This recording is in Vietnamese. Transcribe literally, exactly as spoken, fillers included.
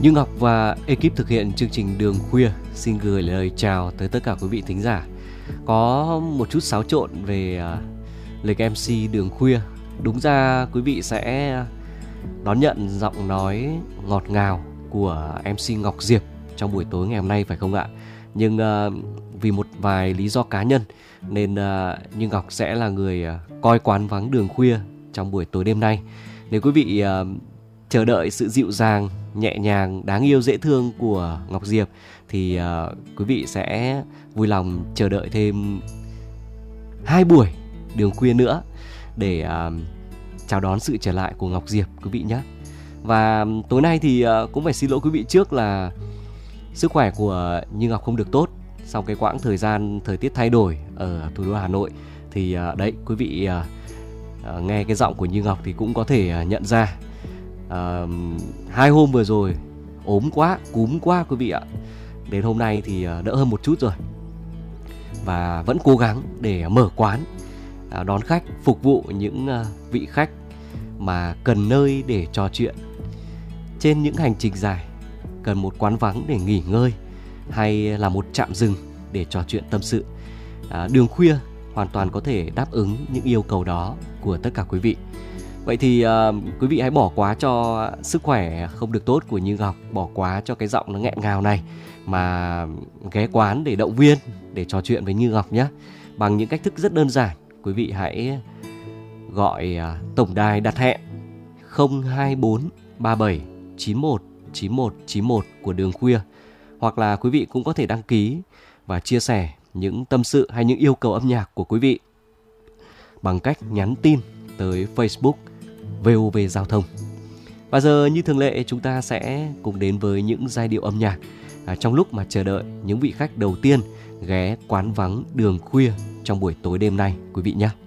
Như Ngọc và ekip thực hiện chương trình Đường Khuya xin gửi lời chào tới tất cả quý vị thính giả. Có một chút xáo trộn về uh, lịch em xê Đường Khuya. Đúng ra quý vị sẽ đón nhận giọng nói ngọt ngào của em xê Ngọc Diệp trong buổi tối ngày hôm nay phải không ạ? Nhưng uh, vì một vài lý do cá nhân nên uh, Như Ngọc sẽ là người uh, coi quán vắng Đường Khuya trong buổi tối đêm nay. Nếu quý vị uh, chờ đợi sự dịu dàng, nhẹ nhàng, đáng yêu, dễ thương của Ngọc Diệp thì uh, quý vị sẽ vui lòng chờ đợi thêm hai buổi Đường Khuya nữa để uh, chào đón sự trở lại của Ngọc Diệp quý vị nhé. Và tối nay thì uh, cũng phải xin lỗi quý vị trước là sức khỏe của Như Ngọc không được tốt sau cái quãng thời gian thời tiết thay đổi ở thủ đô Hà Nội. Thì uh, đấy quý vị uh, uh, nghe cái giọng của Như Ngọc thì cũng có thể uh, nhận ra uh, hai hôm vừa rồi ốm quá, cúm quá quý vị ạ. Đến hôm nay thì uh, đỡ hơn một chút rồi và vẫn cố gắng để mở quán, uh, đón khách, phục vụ những uh, vị khách mà cần nơi để trò chuyện trên những hành trình dài, cần một quán vắng để nghỉ ngơi hay là một trạm dừng để trò chuyện tâm sự. à, Đường Khuya hoàn toàn có thể đáp ứng những yêu cầu đó của tất cả quý vị. Vậy thì à, quý vị hãy bỏ qua cho sức khỏe không được tốt của Như Ngọc, bỏ qua cho cái giọng nó nghẹn ngào này mà ghé quán để động viên, để trò chuyện với Như Ngọc nhé. Bằng những cách thức rất đơn giản, quý vị hãy gọi à, tổng đài đặt hẹn không hai bốn ba bảy chín một chín một chín một của Đường Khuya. Hoặc là quý vị cũng có thể đăng ký và chia sẻ những tâm sự hay những yêu cầu âm nhạc của quý vị bằng cách nhắn tin tới Facebook vê o vê Giao thông. Và giờ như thường lệ chúng ta sẽ cùng đến với những giai điệu âm nhạc à, trong lúc mà chờ đợi những vị khách đầu tiên ghé quán vắng Đường Khuya trong buổi tối đêm nay quý vị nhé.